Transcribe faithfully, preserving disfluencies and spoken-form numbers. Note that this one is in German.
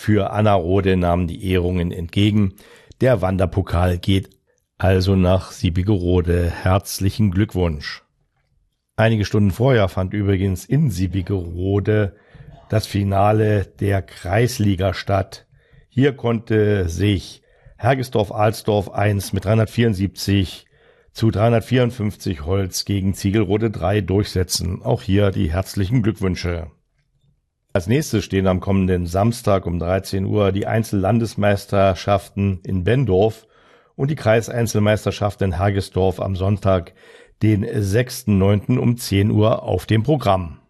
Für Annerode nahmen die Ehrungen entgegen. Der Wanderpokal geht also nach Siebigerode. Herzlichen Glückwunsch. Einige Stunden vorher fand übrigens in Siebigerode das Finale der Kreisliga statt. Hier konnte sich Hergesdorf-Alsdorf eins mit dreihundertvierundsiebzig zu dreihundertvierundfünfzig Holz gegen Ziegelrode drei durchsetzen. Auch hier die herzlichen Glückwünsche. Als nächstes stehen am kommenden Samstag um dreizehn Uhr die Einzellandesmeisterschaften in Benndorf und die Kreiseinzelmeisterschaft in Hergesdorf am Sonntag, den sechsten neunten um zehn Uhr auf dem Programm.